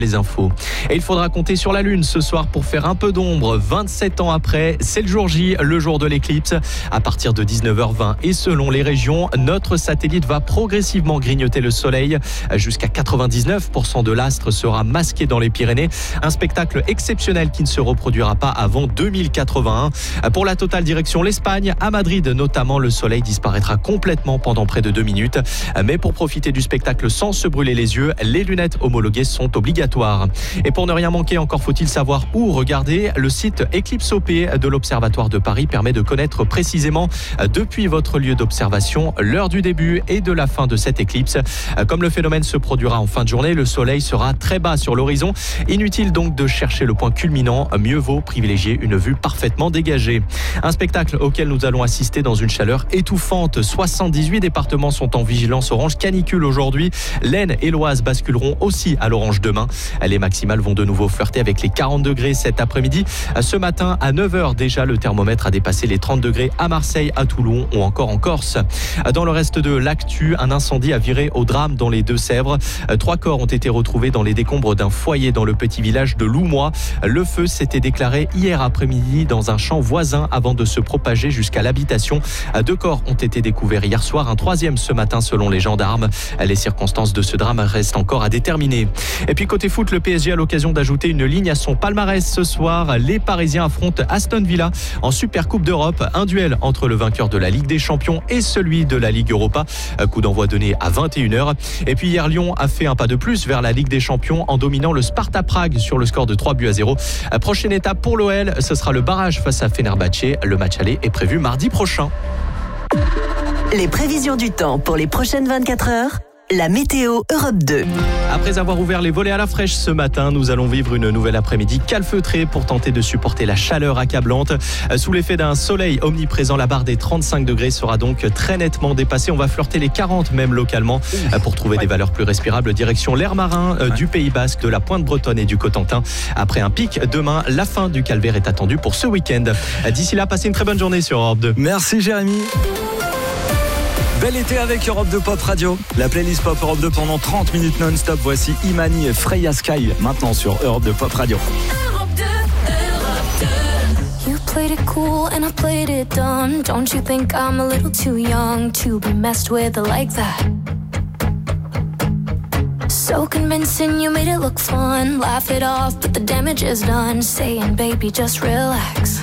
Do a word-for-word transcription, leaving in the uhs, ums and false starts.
Les infos. Et il faudra compter sur la Lune ce soir pour faire un peu d'ombre. vingt-sept ans après, c'est le jour J, le jour de l'éclipse. À partir de dix-neuf heures vingt et selon les régions, notre satellite va progressivement grignoter le soleil. Jusqu'à quatre-vingt-dix-neuf pour cent de l'astre sera masqué dans les Pyrénées. Un spectacle exceptionnel qui ne se reproduira pas avant deux mille quatre-vingt-un. Pour la totale direction l'Espagne, à Madrid notamment, le soleil disparaîtra complètement pendant près de deux minutes. Mais pour profiter du spectacle sans se brûler les yeux, les lunettes homologuées sont obligatoires. Et pour ne rien manquer, encore faut-il savoir où regarder. Le site Eclipsop de l'Observatoire de Paris permet de connaître précisément depuis votre lieu d'observation l'heure du début et de la fin de cette éclipse. Comme le phénomène se produira en fin de journée, le soleil sera très bas sur l'horizon. Inutile donc de chercher le point culminant, mieux vaut privilégier une vue parfaitement dégagée. Un spectacle auquel nous allons assister dans une chaleur étouffante. soixante-dix-huit départements sont en vigilance orange canicule aujourd'hui. L'Aisne et l'Oise basculeront aussi à l'orange demain. Les maximales vont de nouveau flirter avec les quarante degrés cet après-midi. Ce matin, à neuf heures déjà, le thermomètre a dépassé les trente degrés à Marseille, à Toulon ou encore en Corse. Dans le reste de l'actu, un incendie a viré au drame dans les Deux-Sèvres. Trois corps ont été retrouvés dans les décombres d'un foyer dans le petit village de Loumois. Le feu s'était déclaré hier après-midi dans un champ voisin avant de se propager jusqu'à l'habitation. Deux corps ont été découverts hier soir, un troisième ce matin selon les gendarmes. Les circonstances de ce drame restent encore à déterminer. Et puis côté foot, le P S G a l'occasion d'ajouter une ligne à son palmarès ce soir. Les Parisiens affrontent Aston Villa en Super Coupe d'Europe. Un duel entre le vainqueur de la Ligue des Champions et celui de la Ligue Europa. Coup d'envoi donné à vingt et une heures. Et puis hier, Lyon a fait un pas de plus vers la Ligue des Champions en dominant le Sparta Prague sur le score de trois buts à zéro. Prochaine étape pour l'O L, ce sera le barrage face à Fenerbahçe. Le match aller est prévu mardi prochain. Les prévisions du temps pour les prochaines vingt-quatre heures. La météo Europe deux. Après avoir ouvert les volets à la fraîche ce matin, nous allons vivre une nouvelle après-midi calfeutrée pour tenter de supporter la chaleur accablante. Sous l'effet d'un soleil omniprésent, la barre des trente-cinq degrés sera donc très nettement dépassée. On va flirter les quarante même localement pour trouver des valeurs plus respirables. Direction l'air marin du Pays Basque, de la Pointe Bretonne et du Cotentin. Après un pic demain, la fin du calvaire est attendue pour ce week-end. D'ici là, passez une très bonne journée sur Europe deux. Merci Jérémy. Bel été avec Europe deux Pop Radio. La playlist Pop Europe deux pendant trente minutes non-stop. Voici Imani et Freya Sky maintenant sur Europe deux Pop Radio. Europe deux, Europe deux. You played it cool and I played it dumb. Don't you think I'm a little too young to be messed with like that? So convincing, you made it look fun. Laugh it off, but the damage is done. Saying, baby, just relax.